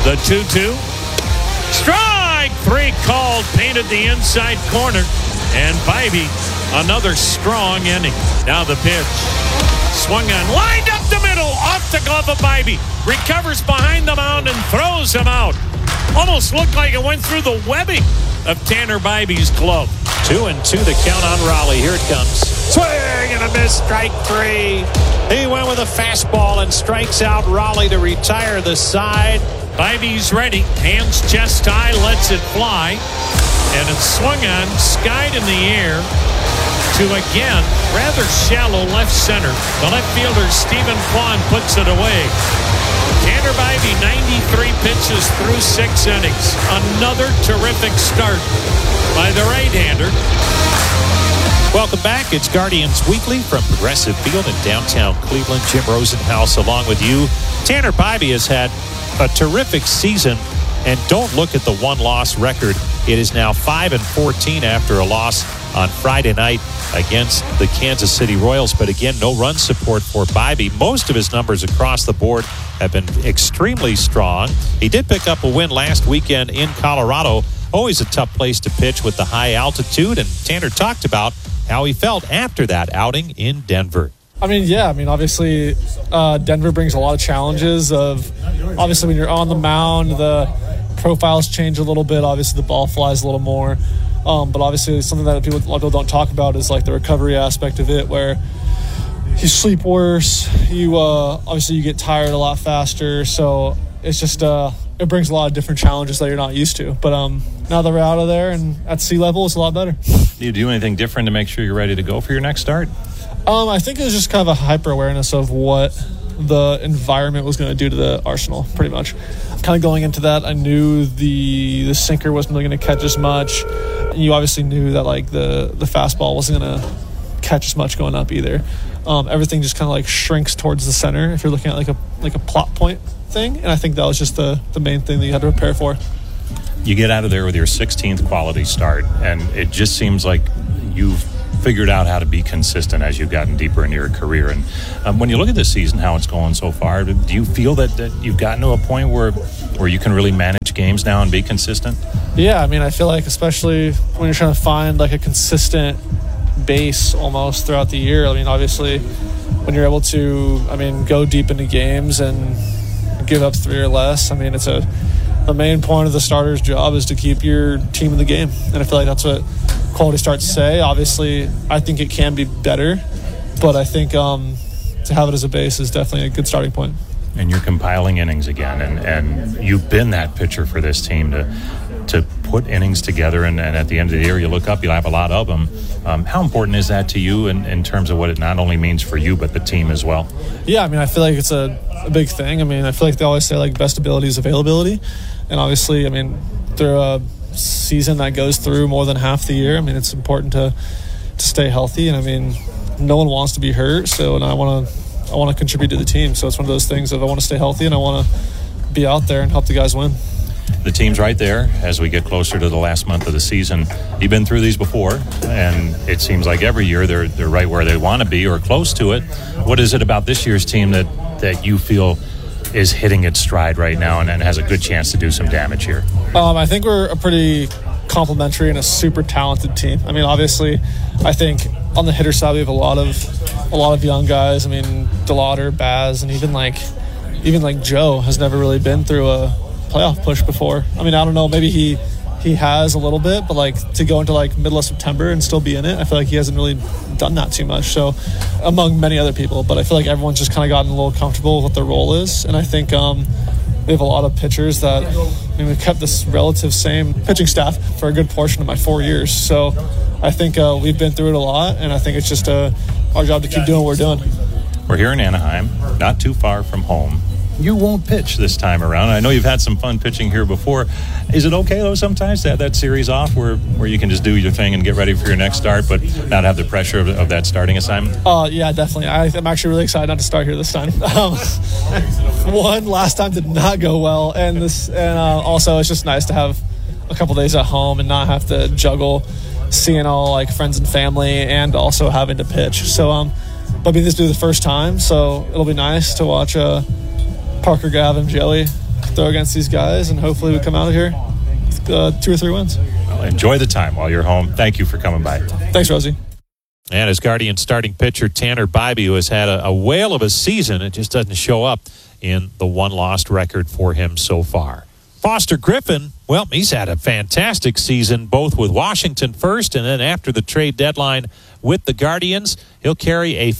The 2-2. Strike 3 called, painted the inside corner. And Bibee, another strong inning. Now the pitch. Swung on, lined up the middle, off the glove of Bibee. Recovers behind the mound and throws him out. Almost looked like it went through the webbing of Tanner Bibee's glove. 2-2 the count on Raleigh. Here it comes. Swing and a miss, strike 3. He went with a fastball and strikes out Raleigh to retire the side. Bibee's ready, hands chest high, lets it fly. And it's swung on, skied in the air to, again, rather shallow left center. The left fielder, Stephen Kwan, puts it away. Tanner Bibee, 93 pitches through 6 innings. Another terrific start by the right-hander. Welcome back. It's Guardians Weekly from Progressive Field in downtown Cleveland. Jim Rosenhaus along with you. Tanner Bibee has had a terrific season, and don't look at the one-loss record. It is now 5-14 after a loss on Friday night against the Kansas City Royals. But again, no run support for Bibee. Most of his numbers across the board have been extremely strong. He did pick up a win last weekend in Colorado. Always a tough place to pitch with the high altitude, and Tanner talked about how he felt after that outing in Denver. Obviously, Denver brings a lot of challenges obviously when you're on the mound, the profiles change a little bit. Obviously, the ball flies a little more. But obviously, something that a lot of people don't talk about is like the recovery aspect of it, where you sleep worse. You get tired a lot faster. So it's just it brings a lot of different challenges that you're not used to. But now that we're out of there and at sea level, it's a lot better. Do you do anything different to make sure you're ready to go for your next start? I think it was just kind of a hyper-awareness of what the environment was going to do to the Arsenal, pretty much. Kind of going into that, I knew the sinker wasn't really going to catch as much. You obviously knew that like the fastball wasn't going to catch as much going up either. Everything just kind of like shrinks towards the center if you're looking at like a plot point thing, and I think that was just the main thing that you had to prepare for. You get out of there with your 16th quality start, and it just seems like you've figured out how to be consistent as you've gotten deeper into your career. And when you look at this season, how it's going so far, do you feel that you've gotten to a point where you can really manage games now and be consistent? Yeah, I feel like especially when you're trying to find like a consistent base almost throughout the year. Obviously, when you're able to, go deep into games and give up 3 or less, it's the main point of the starter's job is to keep your team in the game. And I feel like that's what quality starts say. Obviously, I think it can be better, but I think to have it as a base is definitely a good starting point. And you're compiling innings again, and you've been that pitcher for this team to put innings together, and at the end of the year you look up, you'll have a lot of them. How important is that to you in terms of what it not only means for you but the team as well? Yeah, I feel like it's a big thing. I feel like they always say like best ability is availability, and obviously through a season that goes through more than half the year, it's important to stay healthy, and no one wants to be hurt, and I want to contribute to the team. So it's one of those things of I want to stay healthy and I want to be out there and help the guys win. The team's right there as we get closer to the last month of the season. You've been through these before, and it seems like every year they're right where they want to be or close to it. What is it about this year's team that you feel is hitting its stride right now and has a good chance to do some damage here? I think we're a pretty complimentary and a super talented team. Obviously, I think on the hitter side we have a lot of young guys. DeLauder, Baz, and even like Joe has never really been through a playoff push before. I don't know, maybe he has a little bit, but like to go into like middle of September and still be in it, I feel like he hasn't really done that too much. So among many other people, but I feel like everyone's just kind of gotten a little comfortable with what their role is, and I think we have a lot of pitchers that we've kept this relative same pitching staff for a good portion of my 4 years. So I think we've been through it a lot, and I think it's just our job to keep doing what we're doing. We're here in Anaheim, not too far from home. You won't pitch this time around. I know you've had some fun pitching here before. Is it okay, though, sometimes to have that series off where you can just do your thing and get ready for your next start, but not have the pressure of that starting assignment? Yeah, definitely. I'm actually really excited not to start here this time. Last time did not go well, and also it's just nice to have a couple days at home and not have to juggle seeing all like friends and family and also having to pitch. So, this will be the first time, so it'll be nice to watch Parker, Gavin, Joey throw against these guys, and hopefully we come out of here with 2 or 3 wins. Well, enjoy the time while you're home. Thank you for coming by. Thanks, Rosie. And as Guardian starting pitcher Tanner Bibee, who has had a whale of a season, it just doesn't show up in the one-lost record for him so far. Foster Griffin, well, he's had a fantastic season, both with Washington first and then after the trade deadline with the Guardians. He'll carry a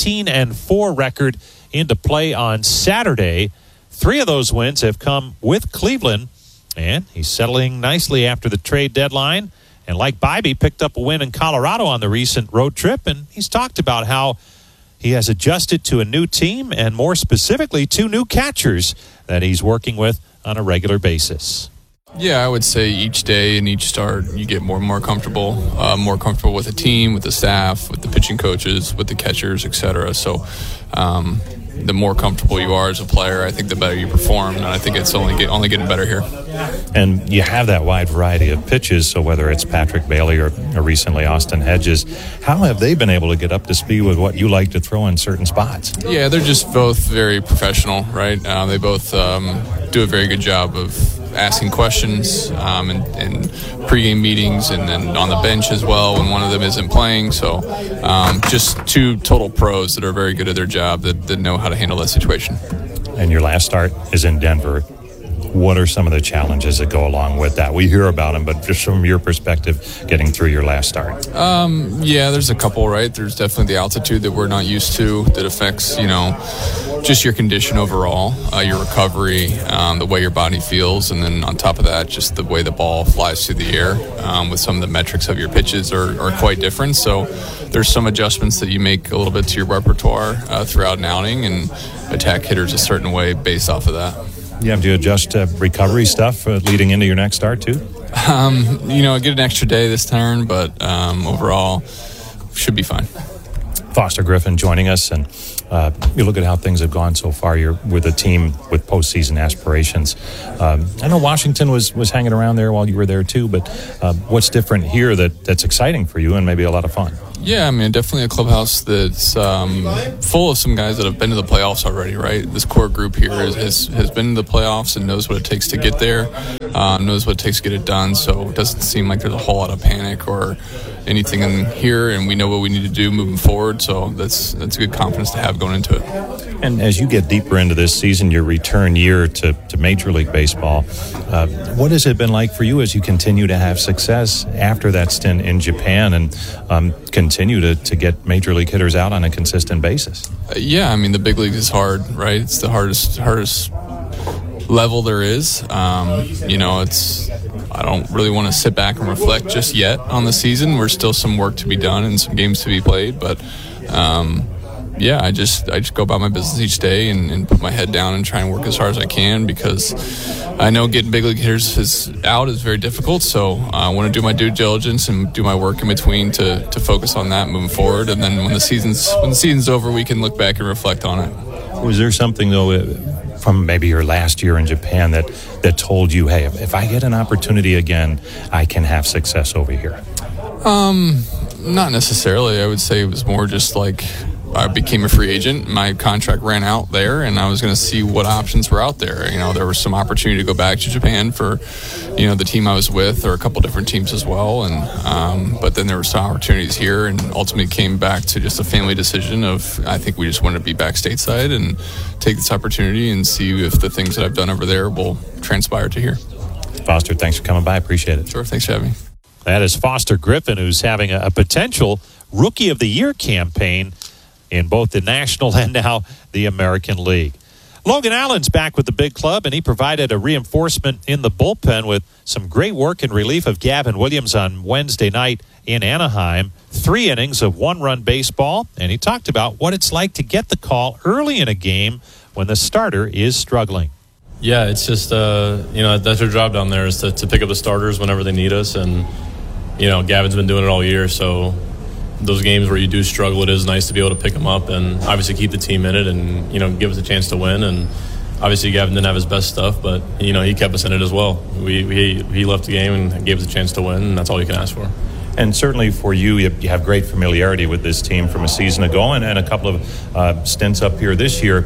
15-4 record into play on Saturday. 3 of those wins have come with Cleveland, and he's settling nicely after the trade deadline. And like Bibee, picked up a win in Colorado on the recent road trip, and he's talked about how he has adjusted to a new team and more specifically 2 new catchers that he's working with on a regular basis. Yeah, I would say each day and each start you get more and more comfortable with the team, with the staff, with the pitching coaches, with the catchers, etc. So the more comfortable you are as a player, I think the better you perform, and I think it's only getting better here. And you have that wide variety of pitches, so whether it's Patrick Bailey or recently Austin Hedges, how have they been able to get up to speed with what you like to throw in certain spots? Yeah, they're just both very professional, right? They both do a very good job of asking questions in pregame meetings and then on the bench as well when one of them isn't playing. So just 2 total pros that are very good at their job that know how to handle that situation. And your last start is in Denver. What are some of the challenges that go along with that? We hear about them, but just from your perspective, getting through your last start. Yeah, there's a couple, right? There's definitely the altitude that we're not used to that affects, just your condition overall, your recovery, the way your body feels, and then on top of that, just the way the ball flies through the air with some of the metrics of your pitches are quite different. So there's some adjustments that you make a little bit to your repertoire throughout an outing and attack hitters a certain way based off of that. You have to adjust recovery stuff leading into your next start, too? I get an extra day this turn, but overall, should be fine. Foster Griffin joining us, and you look at how things have gone so far. You're with a team with postseason aspirations. I know Washington was hanging around there while you were there, too, but what's different here that's exciting for you and maybe a lot of fun? Yeah, I mean, definitely a clubhouse that's full of some guys that have been to the playoffs already, right? This core group here has been to the playoffs and knows what it takes to get there, knows what it takes to get it done, so it doesn't seem like there's a whole lot of panic or anything in here, and we know what we need to do moving forward, so that's a good confidence to have going into it. And as you get deeper into this season, your return year to Major League Baseball, what has it been like for you as you continue to have success after that stint in Japan and continue to get Major League hitters out on a consistent basis? Yeah, I mean, the big league is hard, right? It's the hardest level there is. I don't really want to sit back and reflect just yet on the season. There's still some work to be done and some games to be played, but I just go about my business each day and put my head down and try and work as hard as I can, because I know getting big league hitters is very difficult. So I want to do my due diligence and do my work in between to focus on that moving forward. And then when the season's over, we can look back and reflect on it. Was there something though from maybe your last year in Japan that told you, hey, if I get an opportunity again, I can have success over here? Not necessarily. I would say it was more just like I became a free agent. My contract ran out there, and I was going to see what options were out there. There was some opportunity to go back to Japan for, the team I was with, or a couple different teams as well. And but then there were some opportunities here, and ultimately came back to just a family decision of I think we just wanted to be back stateside and take this opportunity and see if the things that I've done over there will transpire to here. Foster, thanks for coming by. Appreciate it. Sure, thanks for having me. That is Foster Griffin, who's having a potential Rookie of the Year campaign in both the National and now the American League. Logan Allen's back with the big club, and he provided a reinforcement in the bullpen with some great work in relief of Gavin Williams on Wednesday night in Anaheim. 3 innings of 1-run baseball, and he talked about what it's like to get the call early in a game when the starter is struggling. Yeah, it's just, that's our job down there, is to pick up the starters whenever they need us. And, Gavin's been doing it all year, so those games where you do struggle, it is nice to be able to pick them up and obviously keep the team in it and, give us a chance to win. And obviously Gavin didn't have his best stuff, but, he kept us in it as well. He left the game and gave us a chance to win, and that's all you can ask for. And certainly for you have great familiarity with this team from a season ago and a couple of stints up here this year.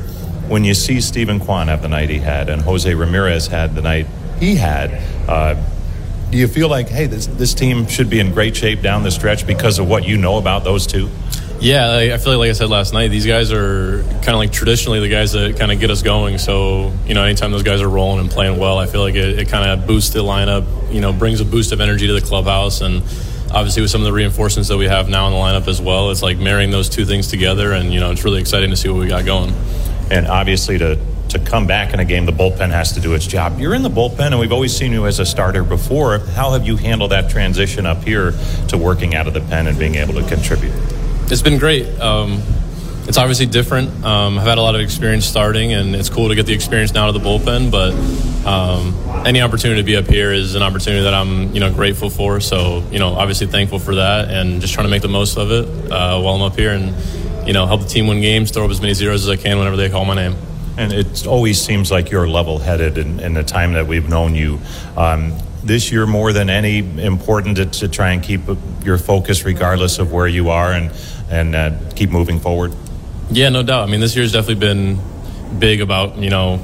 when you see Stephen Kwan have the night he had and Jose Ramirez had the night he had, do you feel like, hey, this team should be in great shape down the stretch because of what you know about those two? Yeah, I feel like I said last night, these guys are kind of like traditionally the guys that kind of get us going. So, anytime those guys are rolling and playing well, I feel like it kind of boosts the lineup, brings a boost of energy to the clubhouse. And obviously with some of the reinforcements that we have now in the lineup as well, it's like marrying those two things together. And, it's really exciting to see what we got going. And obviously to come back in a game, the bullpen has to do its job. You're in the bullpen, and we've always seen you as a starter before. How have you handled that transition up here to working out of the pen and being able to contribute? It's been great. It's obviously different. I've had a lot of experience starting, and it's cool to get the experience now to the bullpen. But any opportunity to be up here is an opportunity that I'm, grateful for. So, obviously thankful for that, and just trying to make the most of it while I'm up here, and help the team win games, throw up as many zeros as I can whenever they call my name. And it always seems like you're level-headed in the time that we've known you. This year, more than any, important to try and keep your focus regardless of where you are and keep moving forward. Yeah, no doubt. I mean, this year's definitely been big about,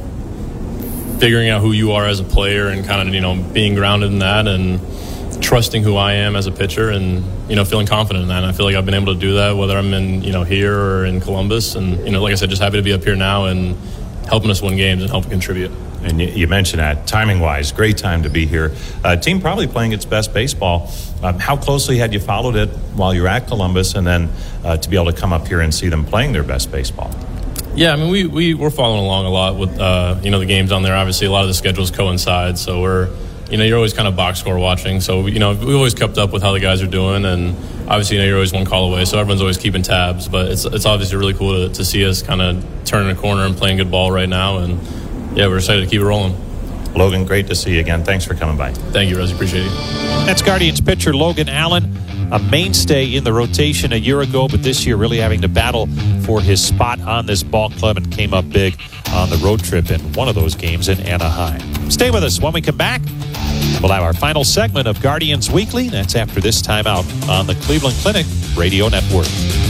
figuring out who you are as a player and kind of, being grounded in that and trusting who I am as a pitcher and, feeling confident in that. And I feel like I've been able to do that, whether I'm in, here or in Columbus. And, like I said, just happy to be up here now and helping us win games and helping contribute. And you mentioned that, timing-wise, great time to be here. Team probably playing its best baseball. How closely had you followed it while you were at Columbus, and then to be able to come up here and see them playing their best baseball? Yeah, I mean, we're following along a lot with, the games on there. Obviously, a lot of the schedules coincide, so we're, you're always kind of box score watching. So, we always kept up with how the guys are doing, and obviously, you're always one call away, so everyone's always keeping tabs. But it's obviously really cool to see us kind of turning a corner and playing good ball right now, and yeah, we're excited to keep it rolling. Logan, great to see you again. Thanks for coming by. Thank you, Rosie. Appreciate it. That's Guardians pitcher Logan Allen, a mainstay in the rotation a year ago, but this year really having to battle for his spot on this ball club and came up big on the road trip in one of those games in Anaheim. Stay with us. When we come back, we'll have our final segment of Guardians Weekly. That's after this timeout on the Cleveland Clinic Radio Network.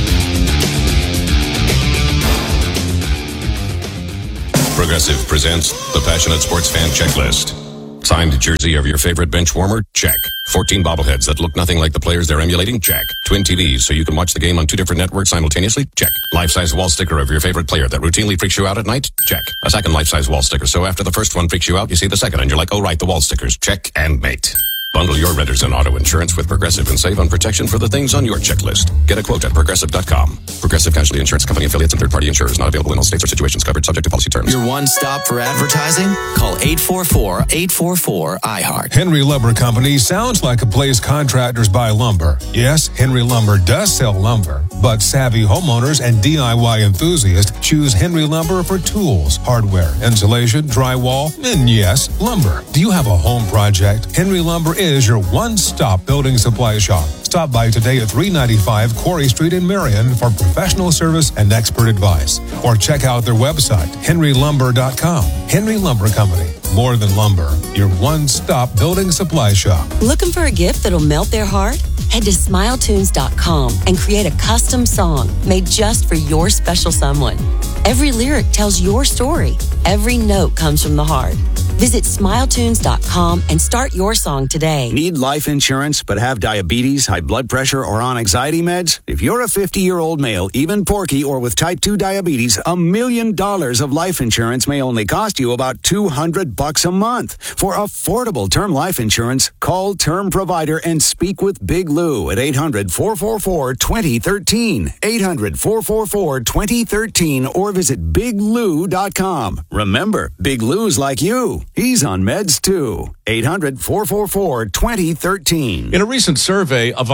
Progressive presents the Passionate Sports Fan Checklist. Signed jersey of your favorite bench warmer? Check. 14 bobbleheads that look nothing like the players they're emulating? Check. Twin TVs so you can watch the game on 2 different networks simultaneously? Check. Life-size wall sticker of your favorite player that routinely freaks you out at night? Check. A second life-size wall sticker so after the first one freaks you out, you see the second and you're like, oh right, the wall stickers. Check and mate. Bundle your renters and auto insurance with Progressive and save on protection for the things on your checklist. Get a quote at Progressive.com. Progressive Casualty Insurance Company affiliates and third-party insurers not available in all states or situations covered subject to policy terms. Your one stop for advertising? Call 844-844-IHEART. Henry Lumber Company sounds like a place contractors buy lumber. Yes, Henry Lumber does sell lumber, but savvy homeowners and DIY enthusiasts choose Henry Lumber for tools, hardware, insulation, drywall, and yes, lumber. Do you have a home project? Henry Lumber is your one-stop building supply shop. Stop by today at 395 Quarry Street in Marion for professional service and expert advice. Or check out their website, henrylumber.com. Henry Lumber Company. More than lumber, your one-stop building supply shop. Looking for a gift that'll melt their heart? Head to SmileTunes.com and create a custom song made just for your special someone. Every lyric tells your story. Every note comes from the heart. Visit SmileTunes.com and start your song today. Need life insurance but have diabetes, high blood pressure, or on anxiety meds? If you're a 50-year-old male, even porky, or with type 2 diabetes, $1 million of life insurance may only cost you about $200 a month. For affordable term life insurance, call Term Provider and speak with Big Lou at 800-444-2013. 800-444-2013 or visit BigLou.com. Remember, Big Lou's like you. He's on meds too. 800-444-2013. In a recent survey of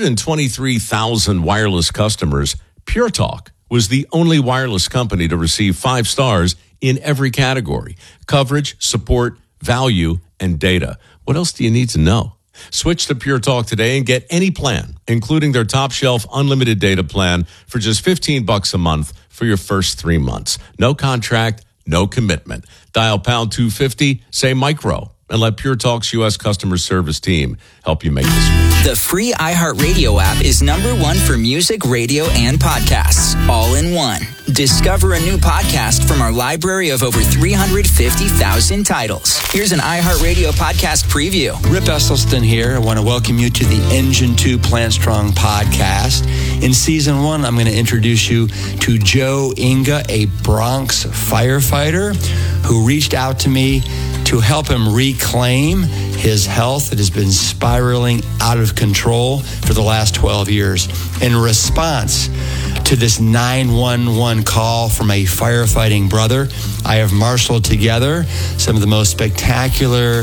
123,000 wireless customers, Pure Talk was the only wireless company to receive 5 stars in every category: coverage, support, value, and data. What else do you need to know? Switch to Pure Talk today and get any plan, including their top shelf unlimited data plan for just $15 a month for your first 3 months. No contract, no commitment. Dial pound 250, say micro, and let Pure Talk's U.S. customer service team help you make the switch. The free iHeartRadio app is #1 for music, radio, and podcasts, all in one. Discover a new podcast from our library of over 350,000 titles. Here's an iHeartRadio podcast preview. Rip Esselstyn here. I want to welcome you to the Engine 2 Plant Strong podcast. In season 1, I'm going to introduce you to Joe Inga, a Bronx firefighter who reached out to me to help him reclaim his health that has been spiraling out of control for the last 12 years. In response to this 911 call from a firefighting brother, I have marshaled together some of the most spectacular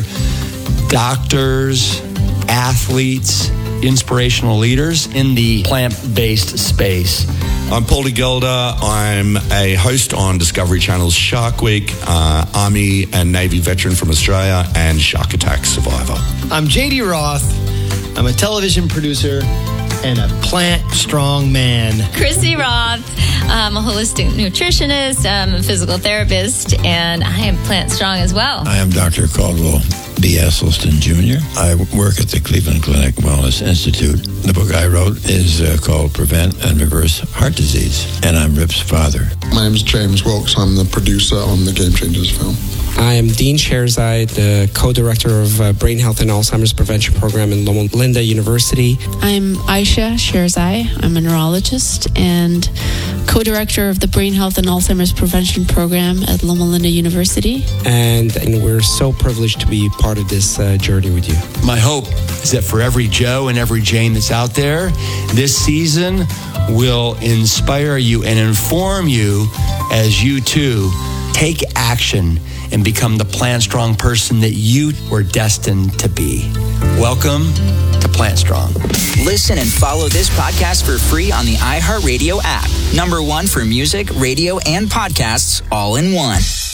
doctors, athletes, inspirational leaders in the plant-based space. I'm Paulie Gelder. I'm a host on Discovery Channel's Shark Week, Army and Navy veteran from Australia, and Shark Attack survivor. I'm JD Roth. I'm a television producer and a plant strong man. Chrissy Roth. I'm a holistic nutritionist. I'm a physical therapist, and I am plant strong as well. I am Dr. Caldwell B. Esselstyn Jr. I work at the Cleveland Clinic Wellness Institute. The book I wrote is called Prevent and Reverse Heart Disease, and I'm Rip's father. My name is James Wilkes. I'm the producer on the Game Changers film. I am Dean Sherzai, the co-director of Brain Health and Alzheimer's Prevention Program in Loma Linda University. I'm Aisha Sherzai. I'm a neurologist and co-director of the Brain Health and Alzheimer's Prevention Program at Loma Linda University. And we're so privileged to be part of this journey with you. My hope is that for every Joe and every Jane that's out there, this season will inspire you and inform you as you too take action and become the plant strong person that you were destined to be. Welcome to Plant Strong. Listen and follow this podcast for free on the iHeartRadio app. #1 for music, radio, and podcasts, all in one.